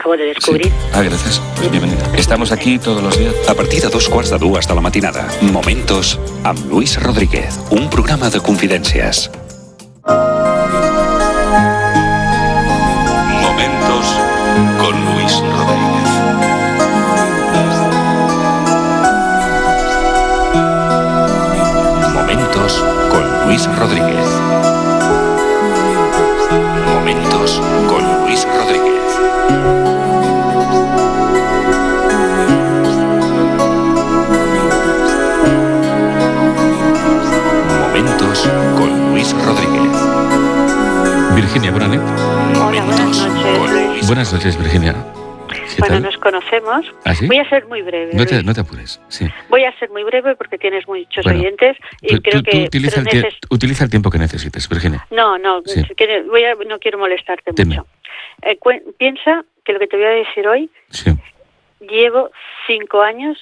acabo de descubrir. Sí. Gracias. Pues bienvenida. Estamos aquí todos los días. A partir de 2:15 hasta la matinada. Momentos amb Luis Rodríguez. Un programa de confidències. Momentos con Luis Rodríguez. Momentos con Luis Rodríguez. Momentos con Luis Rodríguez. Momentos con Luis Rodríguez. Virginia, buenas noches. Hola, buenas noches, Luis. Buenas noches, Virginia. Bueno, nos conocemos. ¿Ah, sí? Voy a ser muy breve. No te apures. Sí. Voy a ser muy breve porque tienes muchos oyentes y creo que... Utiliza el tiempo que necesites, Virginia. No, Sí. no quiero molestarte Dime. mucho. Piensa que lo que te voy a decir hoy, Sí. llevo 5 años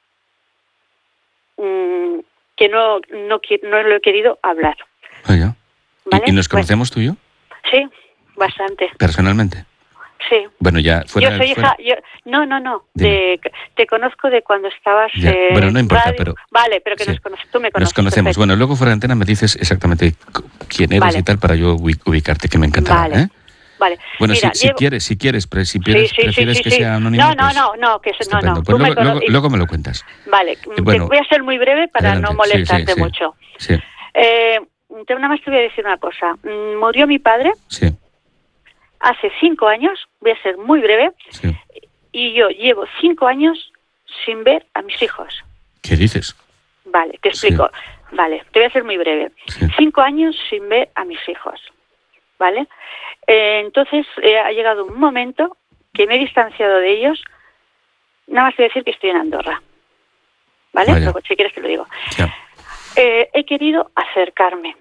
que no lo he querido hablar. Vaya. ¿Vale? ¿Y nos conocemos tú y yo? Sí, bastante. Personalmente. Sí. Bueno, ya fuera. Yo soy hija. No. Te conozco de cuando estabas. Ya. Bueno, no importa, radio. pero. Vale, pero que Sí. tú me conoces. Nos conocemos. Perfecto. Bueno, luego fuera de antena me dices exactamente quién eres Vale. y tal para yo ubicarte, que me encantará. Vale. Vale. Bueno, Mira, si quieres, prefieres que sea anónimo. No, que estupendo. no. Pues luego me lo cuentas. Vale, bueno, voy a ser muy breve para adelante. no molestarte Sí. mucho. Sí. Nada más te voy a decir una cosa. Murió mi padre Sí. hace 5 años, voy a ser muy breve, Sí. y yo llevo 5 años sin ver a mis hijos. ¿Qué dices? Vale, te explico. Vale, te voy a hacer muy breve. Sí. 5 años sin ver a mis hijos. ¿Vale? Entonces ha llegado un momento que me he distanciado de ellos. Nada más te voy a decir que estoy en Andorra. ¿Vale? Vaya. Luego, si quieres te lo digo. Ya. He querido acercarme.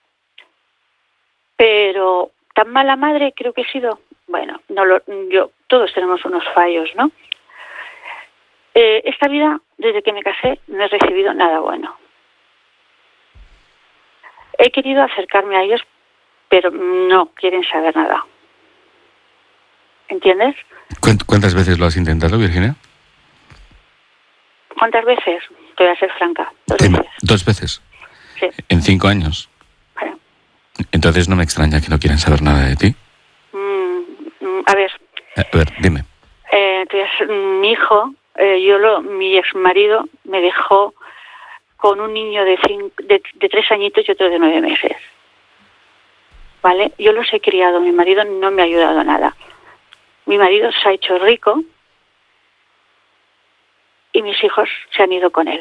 Pero tan mala madre creo que he sido. Bueno, todos tenemos unos fallos, ¿no? Esta vida, desde que me casé, no he recibido nada bueno. He querido acercarme a ellos, pero no quieren saber nada. ¿Entiendes? ¿Cuántas veces lo has intentado, Virginia? ¿Cuántas veces? Te voy a ser franca. 2 Dime, veces. 2 veces. Sí. En 5 años. Bueno, Entonces no me extraña que no quieran saber nada de ti. a ver, A ver, dime. mi hijo, mi exmarido me dejó con un niño de 3 añitos y otro de 9 meses. ¿Vale? Yo los he criado, mi marido no me ha ayudado a nada. Mi marido se ha hecho rico y mis hijos se han ido con él.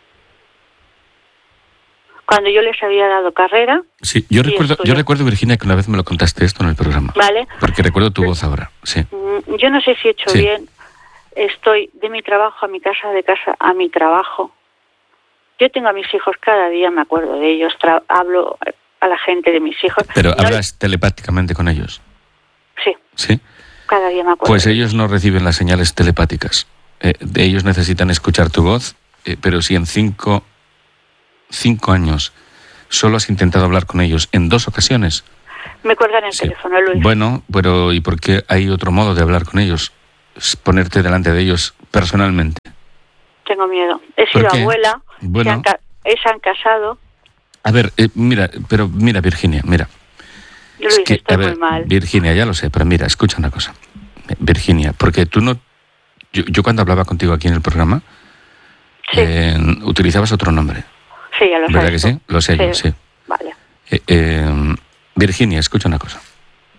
Cuando yo les había dado carrera... Sí, yo recuerdo, Virginia, que una vez me lo contaste esto en el programa. ¿Vale? Porque recuerdo tu voz ahora, sí. Yo no sé si he hecho Sí. bien. Estoy de mi trabajo a mi casa, de casa a mi trabajo. Yo tengo a mis hijos cada día, me acuerdo de ellos, hablo a la gente de mis hijos. Pero No- hablas telepáticamente con ellos, Sí, ¿sí? cada día me acuerdo. Pues ellos no reciben las señales telepáticas. Ellos necesitan escuchar tu voz, pero si en 5 años solo has intentado hablar con ellos en 2 ocasiones... Me cuelgan el Sí. teléfono, Luis. Bueno, pero ¿y por qué hay otro modo de hablar con ellos? Es ponerte delante de ellos personalmente. Tengo miedo. He ¿Por sido qué? abuela, Bueno. se han casado. A ver, mira, Virginia, mira. Luis, estoy a ver, muy mal. Virginia, ya lo sé, pero mira, escucha una cosa. Virginia, porque tú no... Yo cuando hablaba contigo aquí en el programa, Sí. utilizabas otro nombre. Sí, ya lo ¿Verdad sabes que tú. sí? Lo sé yo, sí. Vale. Virginia, escucha una cosa.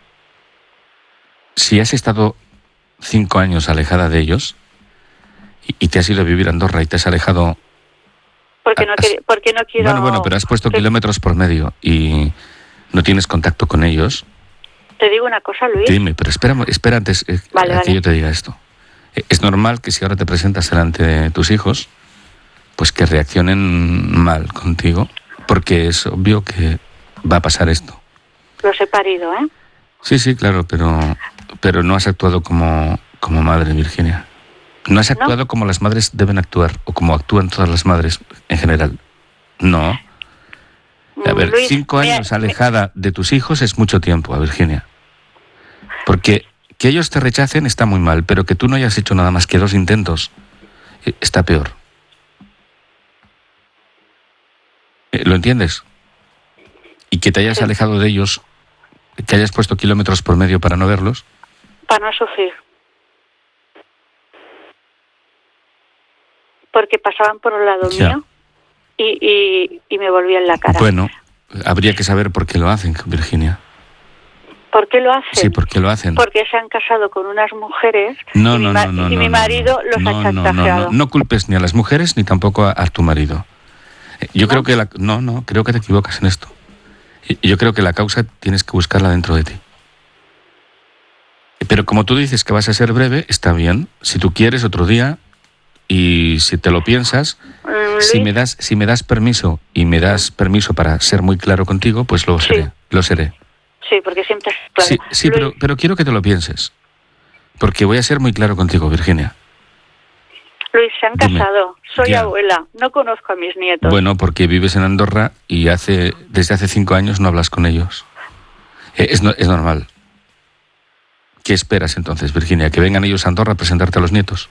Si has estado 5 años alejada de ellos y te has ido a vivir a Andorra y te has alejado... Porque no quiero... Bueno, pero has puesto kilómetros por medio y no tienes contacto con ellos. Te digo una cosa, Luis. Dime, pero espera antes Vale. que yo te diga esto. Es normal que si ahora te presentas delante de tus hijos, pues que reaccionen mal contigo, porque es obvio que va a pasar esto. Los he parido, ¿eh? Sí, claro, pero no has actuado como madre, Virginia. No has actuado como las madres deben actuar, o como actúan todas las madres en general. No. A ver, Luis, 5 años alejada de tus hijos es mucho tiempo, Virginia. Porque que ellos te rechacen está muy mal, pero que tú no hayas hecho nada más que 2 intentos está peor. ¿Lo entiendes? Y que te hayas alejado de ellos, que hayas puesto kilómetros por medio para no verlos. Para no sufrir. Porque pasaban por un lado mío y me volvían la cara. Bueno, habría que saber por qué lo hacen, Virginia. ¿Por qué lo hacen? Sí, ¿por qué lo hacen? Porque se han casado con unas mujeres y mi marido los ha chantajeado. No culpes ni a las mujeres ni tampoco a tu marido. Yo creo que creo que te equivocas en esto. Yo creo que la causa tienes que buscarla dentro de ti. Pero como tú dices que vas a ser breve, está bien. Si tú quieres otro día y si te lo piensas, si me das permiso y me das permiso para ser muy claro contigo, pues lo seré. Sí, porque siempre es claro. Sí, pero quiero que te lo pienses. Porque voy a ser muy claro contigo, Virginia. Luis, se han casado. Soy abuela. No conozco a mis nietos. Bueno, porque vives en Andorra y desde hace 5 años no hablas con ellos. Es normal. ¿Qué esperas entonces, Virginia? ¿Que vengan ellos a Andorra a presentarte a los nietos?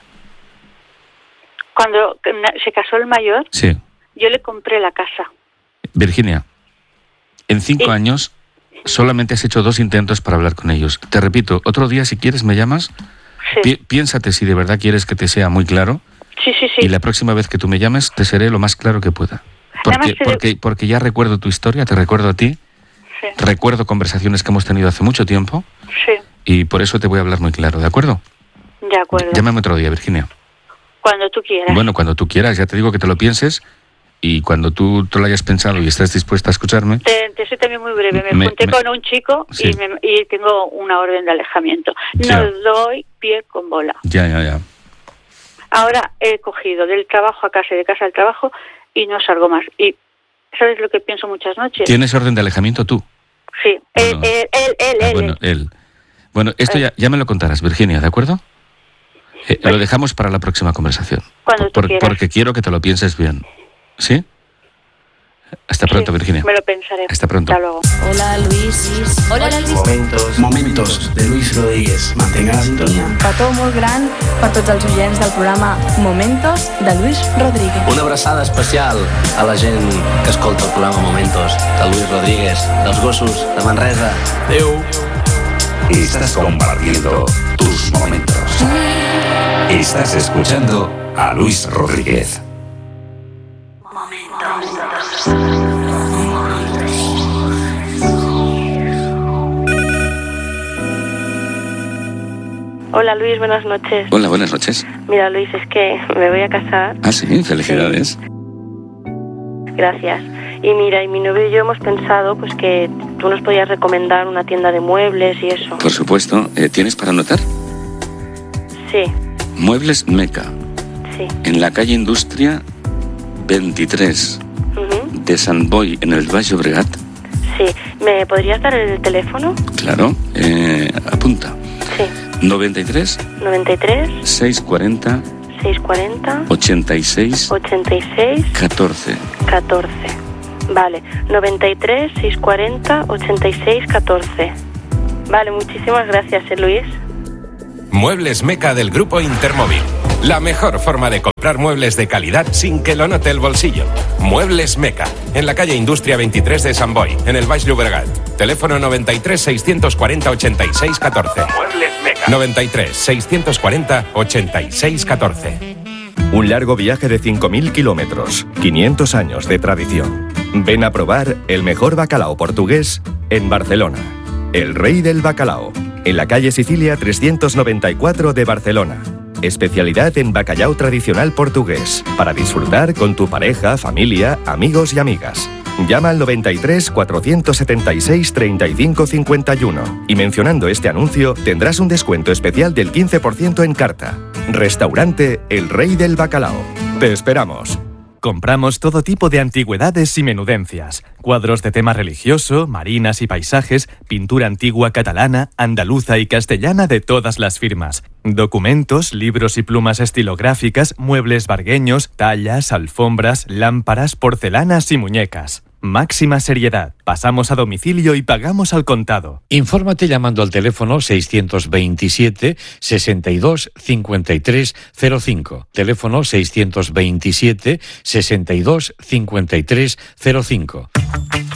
Cuando se casó el mayor, sí, yo le compré la casa. Virginia, en 5 años solamente has hecho 2 intentos para hablar con ellos. Te repito, otro día si quieres me llamas, piénsate si de verdad quieres que te sea muy claro. Sí. Y la próxima vez que tú me llames te seré lo más claro que pueda. Porque ya recuerdo tu historia, te recuerdo a ti, recuerdo conversaciones que hemos tenido hace mucho tiempo y por eso te voy a hablar muy claro, ¿de acuerdo? De acuerdo. Llámame otro día, Virginia. Cuando tú quieras. Bueno, cuando tú quieras, ya te digo que te lo pienses y cuando tú lo hayas pensado y estés dispuesta a escucharme... Te soy también muy breve. Me junté con un chico y tengo una orden de alejamiento. No doy pie con bola. Ya. Ahora he cogido del trabajo a casa y de casa al trabajo y no salgo más. Y ¿sabes lo que pienso muchas noches? ¿Tienes orden de alejamiento tú? Sí, bueno, él. Bueno, esto ya me lo contarás, Virginia, ¿de acuerdo? Lo dejamos para la próxima conversación. Cuando tú quieras. Porque quiero que te lo pienses bien. ¿Sí? Hasta pronto, Virginia. Me lo pensaré. Hasta pronto. Hasta luego. Hola, Luis. Hola, Luis. Momentos de Luis Rodríguez. Mantenga la sintonía. Petó molt gran per tots els oients del programa Momentos de Luis Rodríguez. Una abraçada especial a la gent que escolta el programa Momentos de Luis Rodríguez, dels gossos de Manresa. Adéu. Estás compartiendo tus momentos. Estás escuchando a Luis Rodríguez. Hola Luis, buenas noches. Hola, buenas noches. Mira Luis, es que me voy a casar. Ah, sí, felicidades. Sí. Gracias. Y mira, y mi novio y yo hemos pensado pues que tú nos podías recomendar una tienda de muebles y eso. Por supuesto. ¿Tienes para anotar? Sí. Muebles Meca. Sí. En la calle Industria 23 de Sant Boi, en el Baix Llobregat. Sí. ¿Me podrías dar el teléfono? Claro. Apunta. Sí. 93 640 86 14. Vale, 93 640 86 14. Vale, muchísimas gracias, Luis. Muebles Meca del Grupo Intermóvil. La mejor forma de comprar muebles de calidad sin que lo note el bolsillo. Muebles Meca, en la calle Industria 23 de Sant Boi, en el Baix Llobregat. Teléfono 93 640 86 14. Muebles Meca. 93 640 86 14. Un largo viaje de 5.000 kilómetros, 500 años de tradición. Ven a probar el mejor bacalao portugués en Barcelona. El Rey del Bacalao, en la calle Sicilia 394 de Barcelona. Especialidad en bacalao tradicional portugués, para disfrutar con tu pareja, familia, amigos y amigas. Llama al 93 476 35 51 y mencionando este anuncio tendrás un descuento especial del 15% en carta. Restaurante El Rey del Bacalao. Te esperamos. Compramos todo tipo de antigüedades y menudencias, cuadros de tema religioso, marinas y paisajes, pintura antigua catalana, andaluza y castellana de todas las firmas, documentos, libros y plumas estilográficas, muebles vargueños, tallas, alfombras, lámparas, porcelanas y muñecas. Máxima seriedad. Pasamos a domicilio y pagamos al contado. Infórmate llamando al teléfono 627 62 53 05. Teléfono 627 62 53 05.